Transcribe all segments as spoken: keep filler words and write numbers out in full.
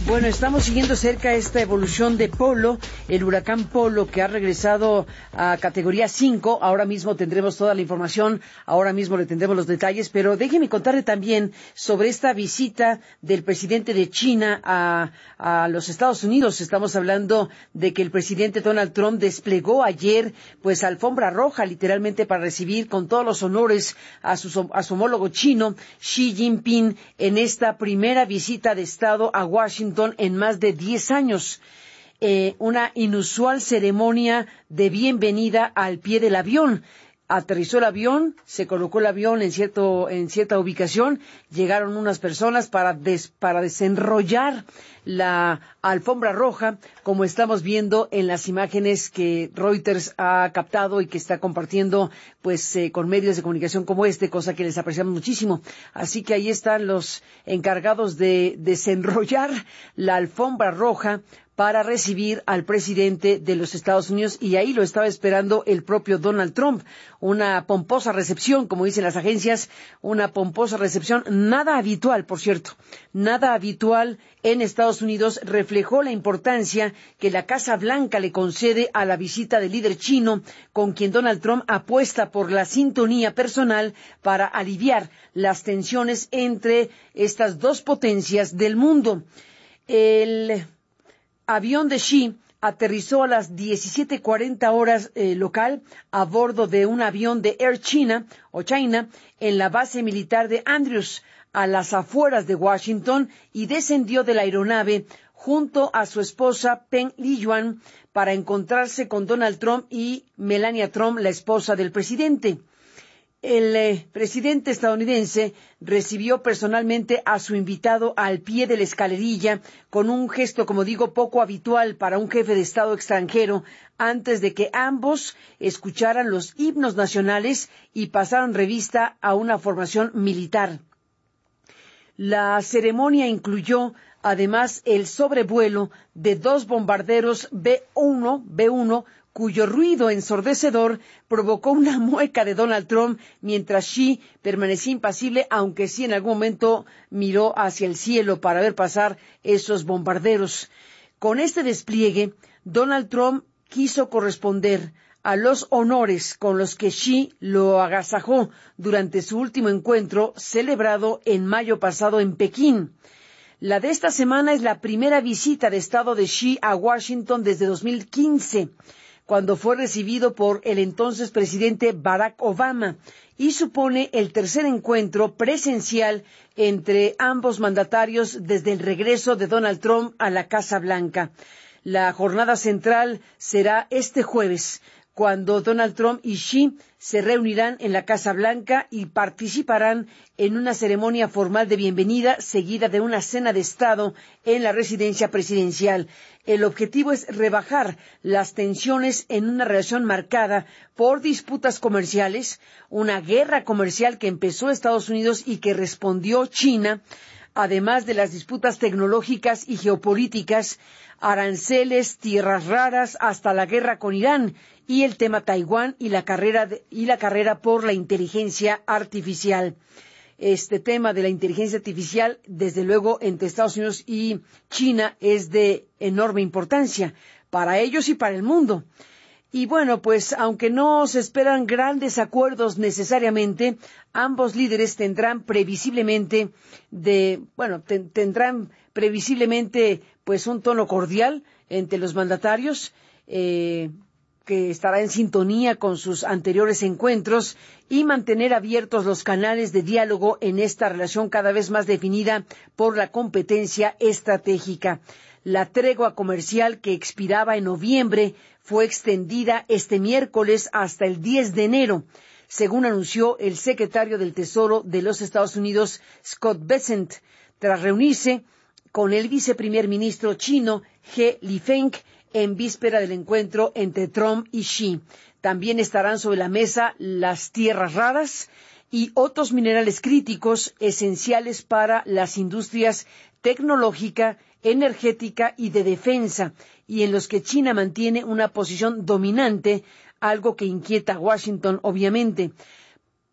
Bueno, estamos siguiendo cerca esta evolución de Polo, el huracán Polo que ha regresado a categoría cinco. Ahora mismo tendremos toda la información, ahora mismo le tendremos los detalles, pero déjeme contarle también sobre esta visita del presidente de China a, a los Estados Unidos. Estamos hablando de que el presidente Donald Trump desplegó ayer, pues, alfombra roja, literalmente, para recibir con todos los honores a su, a su homólogo chino, Xi Jinping, en esta primera visita de Estado a Washington en más de diez años. Eh, una inusual ceremonia de bienvenida al pie del avión. Aterrizó el avión, se colocó el avión en cierto en cierta ubicación, llegaron unas personas para des, para desenrollar la alfombra roja, como estamos viendo en las imágenes que Reuters ha captado y que está compartiendo, pues, eh, con medios de comunicación como este, cosa que les apreciamos muchísimo. Así que ahí están los encargados de desenrollar la alfombra roja para recibir al presidente de los Estados Unidos, y ahí lo estaba esperando el propio Donald Trump. Una pomposa recepción, como dicen las agencias, una pomposa recepción, nada habitual, por cierto, nada habitual en Estados Unidos. Reflejó la importancia que la Casa Blanca le concede a la visita del líder chino, con quien Donald Trump apuesta por la sintonía personal para aliviar las tensiones entre estas dos potencias del mundo. El avión de Xi aterrizó a las diecisiete cuarenta horas eh, local a bordo de un avión de Air China o China en la base militar de Andrews, a las afueras de Washington, y descendió de la aeronave junto a su esposa Peng Liyuan para encontrarse con Donald Trump y Melania Trump, la esposa del presidente. El eh, presidente estadounidense recibió personalmente a su invitado al pie de la escalerilla, con un gesto, como digo, poco habitual para un jefe de Estado extranjero, antes de que ambos escucharan los himnos nacionales y pasaran revista a una formación militar. La ceremonia incluyó además el sobrevuelo de dos bombarderos B uno, B uno, cuyo ruido ensordecedor provocó una mueca de Donald Trump, mientras Xi permanecía impasible, aunque sí en algún momento miró hacia el cielo para ver pasar esos bombarderos. Con este despliegue, Donald Trump quiso corresponder a los honores con los que Xi lo agasajó durante su último encuentro, celebrado en mayo pasado en Pekín. La de esta semana es la primera visita de Estado de Xi a Washington desde dos mil quince. Cuando fue recibido por el entonces presidente Barack Obama, y supone el tercer encuentro presencial entre ambos mandatarios desde el regreso de Donald Trump a la Casa Blanca. La jornada central será este jueves, cuando Donald Trump y Xi se reunirán en la Casa Blanca y participarán en una ceremonia formal de bienvenida, seguida de una cena de Estado en la residencia presidencial. El objetivo es rebajar las tensiones en una relación marcada por disputas comerciales, una guerra comercial que empezó Estados Unidos y que respondió China, además de las disputas tecnológicas y geopolíticas, aranceles, tierras raras, hasta la guerra con Irán, y el tema Taiwán y la carrera de, y la carrera por la inteligencia artificial. Este tema de la inteligencia artificial, desde luego, entre Estados Unidos y China, es de enorme importancia para ellos y para el mundo. Y bueno, pues aunque no se esperan grandes acuerdos necesariamente, ambos líderes tendrán previsiblemente de, bueno, ten, tendrán previsiblemente pues un tono cordial entre los mandatarios, eh, que estará en sintonía con sus anteriores encuentros, y mantener abiertos los canales de diálogo en esta relación cada vez más definida por la competencia estratégica. La tregua comercial, que expiraba en noviembre, fue extendida este miércoles hasta el diez de enero, según anunció el secretario del Tesoro de los Estados Unidos, Scott Bessent, tras reunirse con el viceprimer ministro chino, He Lifeng, en víspera del encuentro entre Trump y Xi. También estarán sobre la mesa las tierras raras y otros minerales críticos esenciales para las industrias tecnológica, energética y de defensa, y en los que China mantiene una posición dominante, algo que inquieta a Washington, obviamente.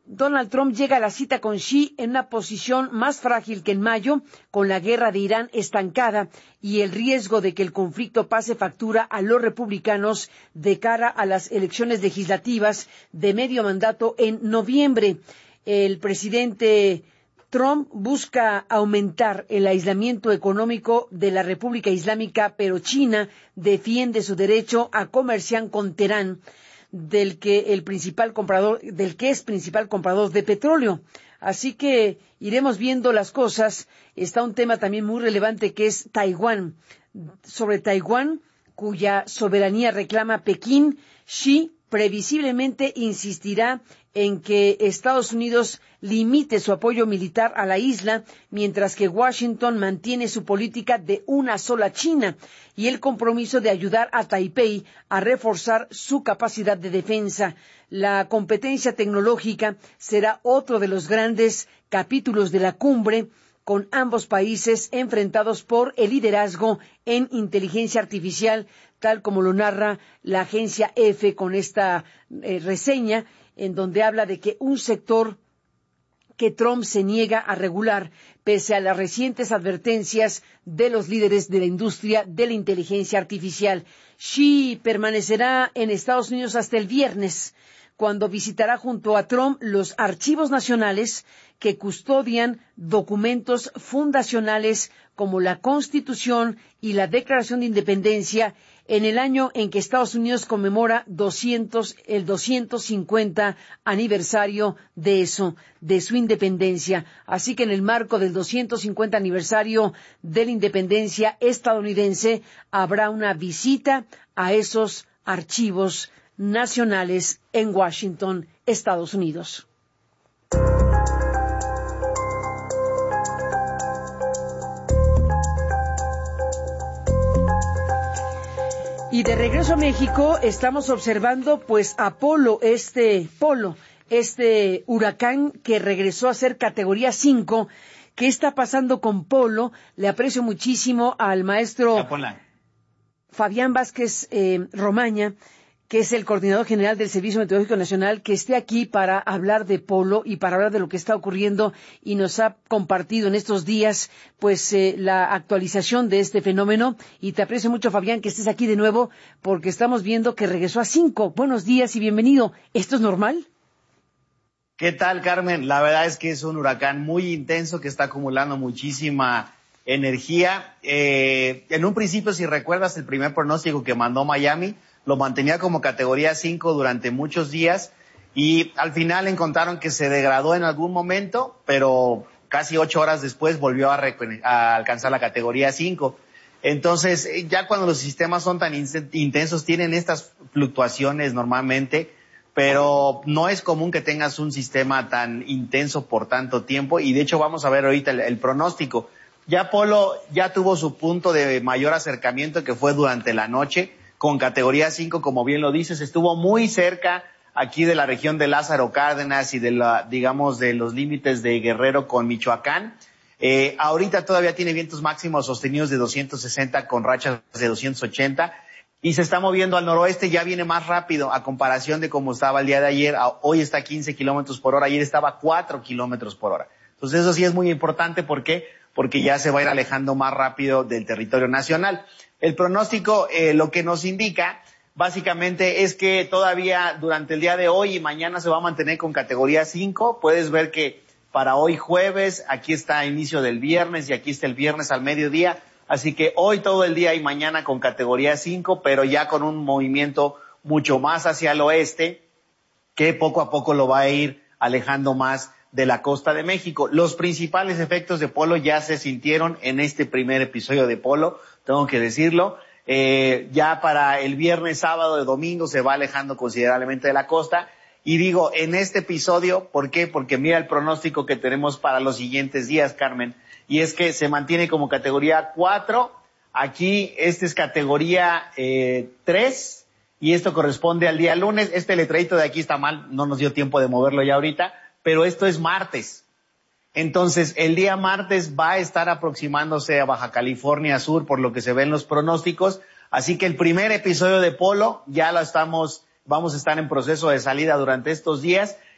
Donald Trump llega a la cita con Xi en una posición más frágil que en mayo, con la guerra de Irán estancada y el riesgo de que el conflicto pase factura a los republicanos de cara a las elecciones legislativas de medio mandato en noviembre. El presidente Trump busca aumentar el aislamiento económico de la República Islámica, pero China defiende su derecho a comerciar con Teherán, del que el principal comprador, del que es principal comprador de petróleo. Así que iremos viendo las cosas. Está un tema también muy relevante que es Taiwán. Sobre Taiwán, cuya soberanía reclama Pekín, Xi previsiblemente insistirá en que Estados Unidos limite su apoyo militar a la isla, mientras que Washington mantiene su política de una sola China y el compromiso de ayudar a Taipei a reforzar su capacidad de defensa. La competencia tecnológica será otro de los grandes capítulos de la cumbre, con ambos países enfrentados por el liderazgo en inteligencia artificial, tal como lo narra la agencia E F con esta eh, reseña, en donde habla de que un sector que Trump se niega a regular, pese a las recientes advertencias de los líderes de la industria de la inteligencia artificial. Xi permanecerá en Estados Unidos hasta el viernes, cuando visitará junto a Trump los archivos nacionales que custodian documentos fundacionales como la Constitución y la Declaración de Independencia, en el año en que Estados Unidos conmemora doscientos, el doscientos cincuenta aniversario de eso, de su independencia. Así que en el marco del doscientos cincuenta aniversario de la independencia estadounidense, habrá una visita a esos archivos nacionales en Washington, Estados Unidos. Y de regreso a México, estamos observando pues a Polo, este Polo, este huracán que regresó a ser categoría cinco. ¿Qué está pasando con Polo? Le aprecio muchísimo al maestro Fabián Vázquez eh, Romaña, que es el coordinador general del Servicio Meteorológico Nacional, que esté aquí para hablar de Polo y para hablar de lo que está ocurriendo, y nos ha compartido en estos días pues eh, la actualización de este fenómeno. Y te aprecio mucho, Fabián, que estés aquí de nuevo, porque estamos viendo que regresó a cinco. Buenos días y bienvenido. ¿Esto es normal? ¿Qué tal, Carmen? La verdad es que es un huracán muy intenso que está acumulando muchísima energía. Eh, en un principio, si recuerdas, el primer pronóstico que mandó Miami lo mantenía como categoría cinco durante muchos días y al final encontraron que se degradó en algún momento, pero casi ocho horas después volvió a, a alcanzar la categoría cinco. Entonces, ya cuando los sistemas son tan intensos, tienen estas fluctuaciones normalmente, pero no es común que tengas un sistema tan intenso por tanto tiempo, y de hecho vamos a ver ahorita el, el pronóstico. Ya Polo ya tuvo su punto de mayor acercamiento, que fue durante la noche, con categoría cinco, como bien lo dices, estuvo muy cerca aquí de la región de Lázaro Cárdenas y de la, digamos, de los límites de Guerrero con Michoacán. Eh, ahorita todavía tiene vientos máximos sostenidos de doscientos sesenta con rachas de doscientos ochenta y se está moviendo al noroeste, ya viene más rápido a comparación de cómo estaba el día de ayer. Hoy está a quince kilómetros por hora, ayer estaba a cuatro kilómetros por hora. Entonces eso sí es muy importante. ¿Por qué? Porque ya se va a ir alejando más rápido del territorio nacional. El pronóstico, eh, lo que nos indica, básicamente, es que todavía durante el día de hoy y mañana se va a mantener con categoría cinco. Puedes ver que para hoy jueves, aquí está inicio del viernes y aquí está el viernes al mediodía. Así que hoy todo el día y mañana con categoría cinco, pero ya con un movimiento mucho más hacia el oeste, que poco a poco lo va a ir alejando más de la costa de México. Los principales efectos de Polo ya se sintieron en este primer episodio de Polo, tengo que decirlo. Eh, ya para el viernes, sábado y domingo se va alejando considerablemente de la costa. Y digo, en este episodio, ¿por qué? Porque mira el pronóstico que tenemos para los siguientes días, Carmen. Y es que se mantiene como categoría cuatro. Aquí, este es categoría eh, tres. Y esto corresponde al día lunes. Este letradito de aquí está mal, no nos dio tiempo de moverlo ya ahorita. Pero esto es martes. Entonces, el día martes va a estar aproximándose a Baja California Sur, por lo que se ven los pronósticos. Así que el primer episodio de Polo ya lo estamos, vamos a estar en proceso de salida durante estos días.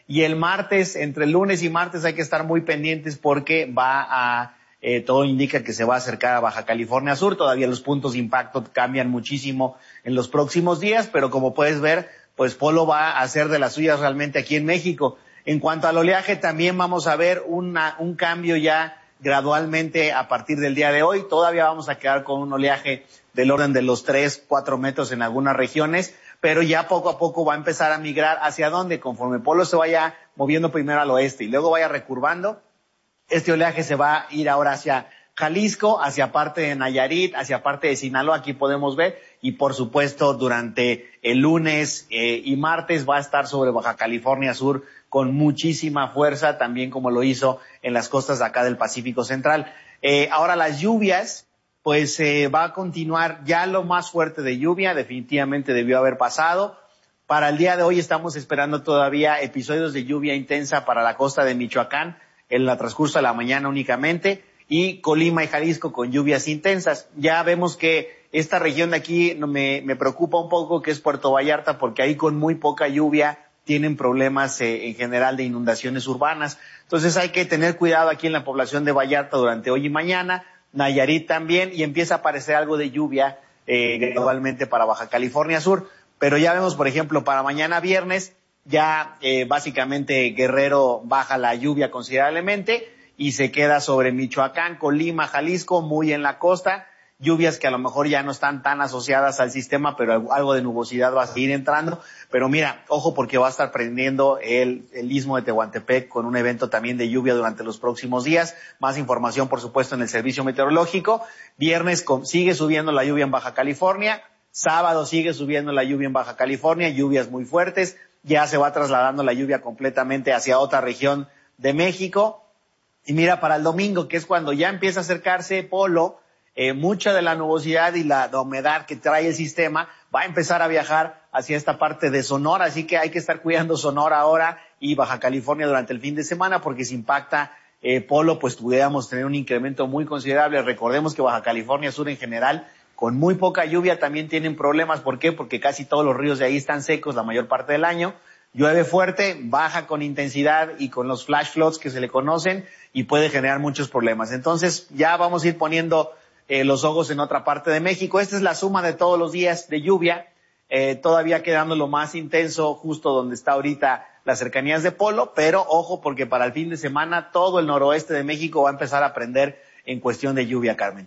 Y el martes, entre el lunes y martes hay que estar muy pendientes porque va a, eh, todo indica que se va a acercar a Baja California Sur. Todavía los puntos de impacto cambian muchísimo en los próximos días, pero como puedes ver, pues Polo va a hacer de las suyas realmente aquí en México. En cuanto al oleaje, también vamos a ver una, un cambio ya gradualmente a partir del día de hoy. Todavía vamos a quedar con un oleaje del orden de los tres, cuatro metros en algunas regiones, pero ya poco a poco va a empezar a migrar hacia dónde, conforme Polo se vaya moviendo primero al oeste y luego vaya recurvando, este oleaje se va a ir ahora hacia Jalisco, hacia parte de Nayarit, hacia parte de Sinaloa, aquí podemos ver, y por supuesto durante el lunes eh, y martes va a estar sobre Baja California Sur con muchísima fuerza, también como lo hizo en las costas de acá del Pacífico Central. Eh, ahora las lluvias, pues eh, va a continuar ya lo más fuerte de lluvia, definitivamente debió haber pasado. Para el día de hoy estamos esperando todavía episodios de lluvia intensa para la costa de Michoacán, en el transcurso de la mañana únicamente, y Colima y Jalisco con lluvias intensas. Ya vemos que esta región de aquí me, me preocupa un poco, que es Puerto Vallarta, porque ahí con muy poca lluvia tienen problemas eh, en general de inundaciones urbanas. Entonces hay que tener cuidado aquí en la población de Vallarta durante hoy y mañana. Nayarit también, y empieza a aparecer algo de lluvia eh, gradualmente para Baja California Sur, pero ya vemos, por ejemplo, para mañana viernes, ya eh, básicamente Guerrero baja la lluvia considerablemente y se queda sobre Michoacán, Colima, Jalisco, muy en la costa, lluvias que a lo mejor ya no están tan asociadas al sistema, pero algo de nubosidad va a seguir entrando. Pero mira, ojo, porque va a estar prendiendo el, el istmo de Tehuantepec con un evento también de lluvia durante los próximos días. Más información, por supuesto, en el servicio meteorológico. Viernes con, sigue subiendo la lluvia en Baja California. Sábado sigue subiendo la lluvia en Baja California, lluvias muy fuertes. Ya se va trasladando la lluvia completamente hacia otra región de México. Y mira, para el domingo, que es cuando ya empieza a acercarse Polo, Eh, mucha de la nubosidad y la, la humedad que trae el sistema va a empezar a viajar hacia esta parte de Sonora, así que hay que estar cuidando Sonora ahora y Baja California durante el fin de semana, porque si impacta eh, Polo, pues pudiéramos tener un incremento muy considerable. Recordemos que Baja California Sur en general, con muy poca lluvia, también tienen problemas. ¿Por qué? Porque casi todos los ríos de ahí están secos la mayor parte del año. Llueve fuerte, baja con intensidad y con los flash floods que se le conocen y puede generar muchos problemas. Entonces ya vamos a ir poniendo Eh, los ojos en otra parte de México. Esta es la suma de todos los días de lluvia, eh, todavía quedando lo más intenso justo donde está ahorita las cercanías de Polo, pero ojo, porque para el fin de semana todo el noroeste de México va a empezar a prender en cuestión de lluvia, Carmen.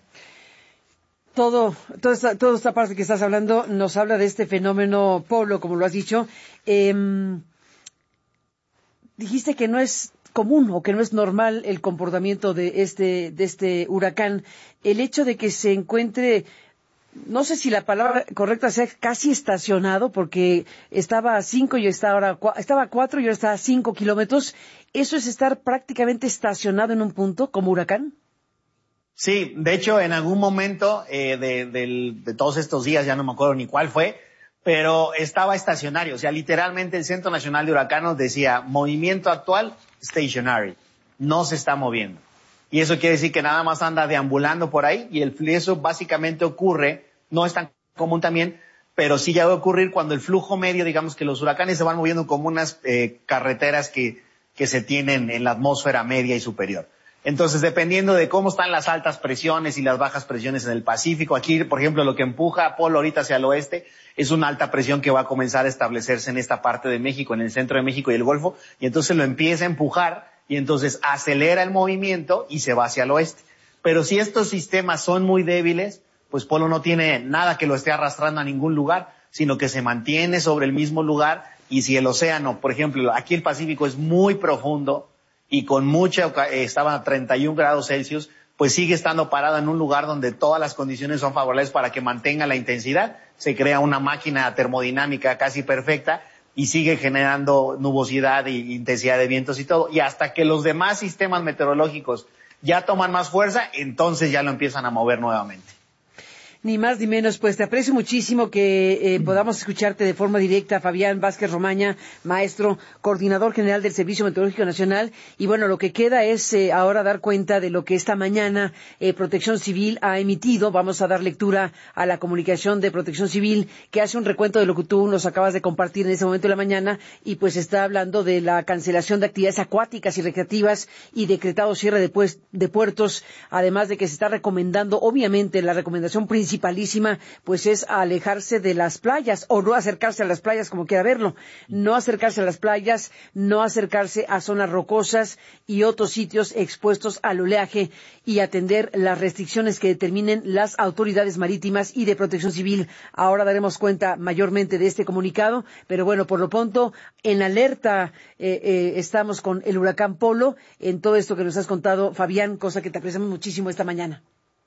Todo, toda esta, toda esta parte que estás hablando nos habla de este fenómeno Polo, como lo has dicho. Eh, dijiste que no es común o que no es normal el comportamiento de este de este huracán. El hecho de que se encuentre, no sé si la palabra correcta sea casi estacionado, porque estaba a cinco y está ahora estaba a cuatro y ahora está a cinco kilómetros, ¿eso es estar prácticamente estacionado en un punto como huracán? Sí, de hecho en algún momento eh, de, de, de todos estos días, ya no me acuerdo ni cuál fue, pero estaba estacionario, o sea, literalmente el Centro Nacional de Huracanes decía, movimiento actual, stationary, no se está moviendo. Y eso quiere decir que nada más anda deambulando por ahí, y el, eso básicamente ocurre, no es tan común también, pero sí ya va a ocurrir cuando el flujo medio, digamos que los huracanes se van moviendo como unas eh, carreteras que, que se tienen en la atmósfera media y superior. Entonces, dependiendo de cómo están las altas presiones y las bajas presiones en el Pacífico, aquí, por ejemplo, lo que empuja a Polo ahorita hacia el oeste es una alta presión que va a comenzar a establecerse en esta parte de México, en el centro de México y el Golfo, y entonces lo empieza a empujar y entonces acelera el movimiento y se va hacia el oeste. Pero si estos sistemas son muy débiles, pues Polo no tiene nada que lo esté arrastrando a ningún lugar, sino que se mantiene sobre el mismo lugar. Y si el océano, por ejemplo, aquí el Pacífico es muy profundo, y con mucha, eh, estaba a treinta y un grados Celsius, pues sigue estando parado en un lugar donde todas las condiciones son favorables para que mantenga la intensidad. Se crea una máquina termodinámica casi perfecta y sigue generando nubosidad y intensidad de vientos y todo. Y hasta que los demás sistemas meteorológicos ya toman más fuerza, entonces ya lo empiezan a mover nuevamente. Ni más ni menos, pues te aprecio muchísimo que eh, podamos escucharte de forma directa, Fabián Vázquez Romaña, maestro, coordinador general del Servicio Meteorológico Nacional. Y bueno, lo que queda es eh, ahora dar cuenta de lo que esta mañana eh, Protección Civil ha emitido. Vamos a dar lectura a la comunicación de Protección Civil, que hace un recuento de lo que tú nos acabas de compartir en este momento de la mañana, y pues está hablando de la cancelación de actividades acuáticas y recreativas y decretado cierre de, pues, de puertos, además de que se está recomendando, obviamente, la recomendación principal principalísima, pues es alejarse de las playas, o no acercarse a las playas, como quiera verlo, no acercarse a las playas, no acercarse a zonas rocosas y otros sitios expuestos al oleaje, y atender las restricciones que determinen las autoridades marítimas y de Protección Civil. Ahora daremos cuenta mayormente de este comunicado, pero bueno, por lo pronto, en alerta eh, eh, estamos con el huracán Polo, en todo esto que nos has contado, Fabián, cosa que te apreciamos muchísimo esta mañana.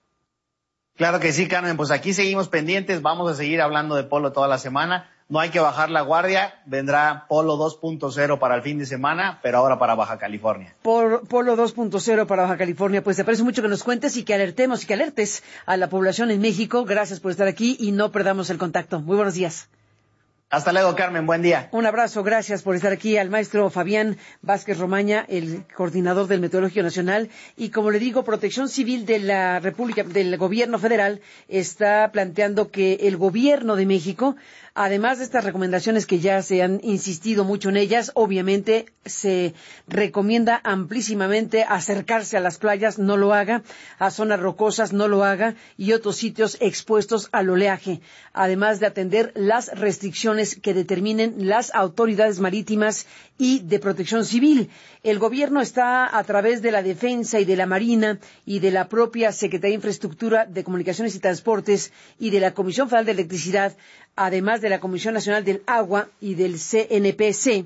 Claro que sí, Carmen, pues aquí seguimos pendientes, vamos a seguir hablando de Polo toda la semana, no hay que bajar la guardia, vendrá Polo dos punto cero para el fin de semana, pero ahora para Baja California. Por Polo dos punto cero para Baja California, pues te parece mucho que nos cuentes y que alertemos y que alertes a la población en México. Gracias por estar aquí y no perdamos el contacto. Muy buenos días. Hasta luego, Carmen, buen día. Un abrazo, gracias por estar aquí al maestro Fabián Vázquez Romaña, el coordinador del Meteorológico Nacional. Y como le digo, Protección Civil de la República, del Gobierno Federal, está planteando que el Gobierno de México, además de estas recomendaciones que ya se han insistido mucho en ellas, obviamente se recomienda amplísimamente acercarse a las playas, no lo haga, a zonas rocosas, no lo haga, y otros sitios expuestos al oleaje, además de atender las restricciones que determinen las autoridades marítimas y de Protección Civil. El gobierno está, a través de la Defensa y de la Marina y de la propia Secretaría de Infraestructura, de Comunicaciones y Transportes y de la Comisión Federal de Electricidad, además de la Comisión Nacional del Agua y del C N P C,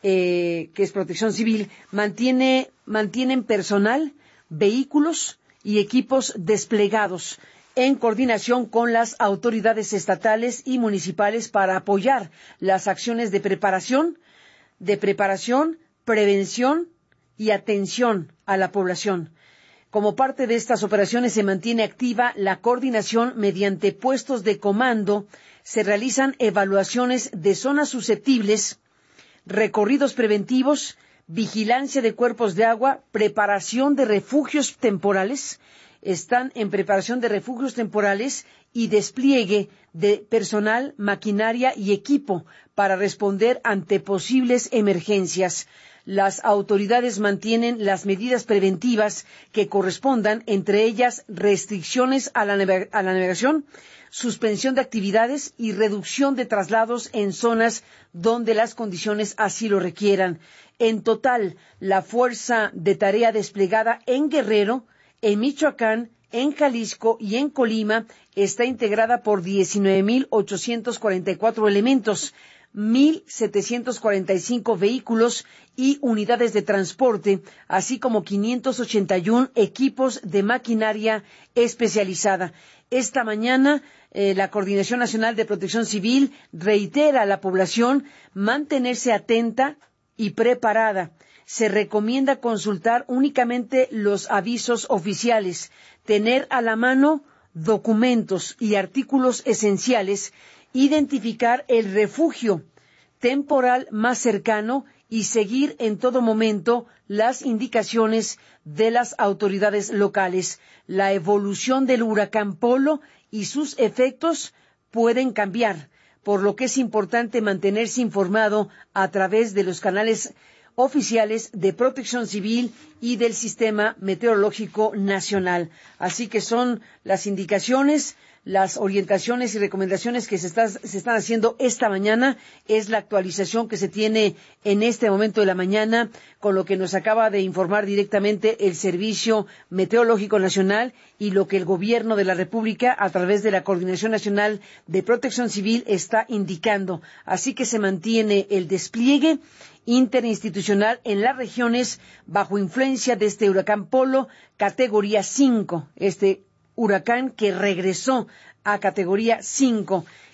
eh, que es Protección Civil, mantiene, mantienen personal, vehículos y equipos desplegados en coordinación con las autoridades estatales y municipales para apoyar las acciones de preparación, de preparación, prevención y atención a la población. Como parte de estas operaciones se mantiene activa la coordinación mediante puestos de comando, se realizan evaluaciones de zonas susceptibles, recorridos preventivos, vigilancia de cuerpos de agua, preparación de refugios temporales, están en preparación de refugios temporales y despliegue de personal, maquinaria y equipo para responder ante posibles emergencias. Las autoridades mantienen las medidas preventivas que correspondan, entre ellas restricciones a la, naveg- a la navegación, suspensión de actividades y reducción de traslados en zonas donde las condiciones así lo requieran. En total, la fuerza de tarea desplegada en Guerrero, en Michoacán, en Jalisco y en Colima está integrada por diecinueve mil ochocientos cuarenta y cuatro elementos, mil setecientos cuarenta y cinco vehículos y unidades de transporte, así como quinientos ochenta y uno equipos de maquinaria especializada. Esta mañana, eh, la Coordinación Nacional de Protección Civil reitera a la población mantenerse atenta y preparada. Se recomienda consultar únicamente los avisos oficiales, tener a la mano documentos y artículos esenciales, identificar el refugio temporal más cercano y seguir en todo momento las indicaciones de las autoridades locales. La evolución del huracán Polo y sus efectos pueden cambiar, por lo que es importante mantenerse informado a través de los canales oficiales de Protección Civil y del Sistema Meteorológico Nacional. Así que son las indicaciones, las orientaciones y recomendaciones que se, está, se están haciendo esta mañana. Es la actualización que se tiene en este momento de la mañana, con lo que nos acaba de informar directamente el Servicio Meteorológico Nacional y lo que el Gobierno de la República, a través de la Coordinación Nacional de Protección Civil, está indicando. Así que se mantiene el despliegue interinstitucional en las regiones bajo influencia de este huracán Polo, categoría cinco, este huracán que regresó a categoría cinco,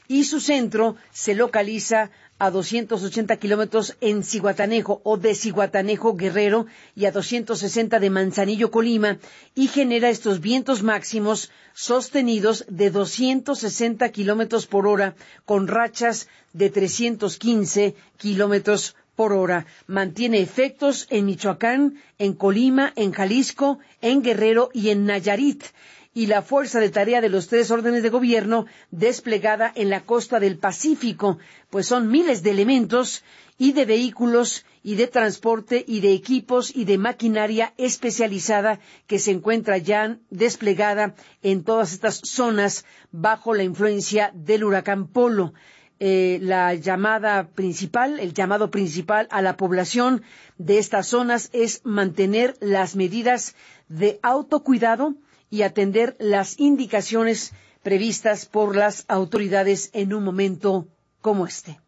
y su centro se localiza a doscientos ochenta kilómetros en Zihuatanejo o de Zihuatanejo, Guerrero, y a doscientos sesenta de Manzanillo, Colima, y genera estos vientos máximos sostenidos de doscientos sesenta kilómetros por hora con rachas de trescientos quince kilómetros por hora. Mantiene efectos en Michoacán, en Colima, en Jalisco, en Guerrero y en Nayarit. Y la fuerza de tarea de los tres órdenes de gobierno desplegada en la costa del Pacífico, pues son miles de elementos y de vehículos y de transporte y de equipos y de maquinaria especializada que se encuentra ya desplegada en todas estas zonas bajo la influencia del huracán Polo. Eh, la llamada principal, el llamado principal a la población de estas zonas es mantener las medidas de autocuidado y atender las indicaciones previstas por las autoridades en un momento como este.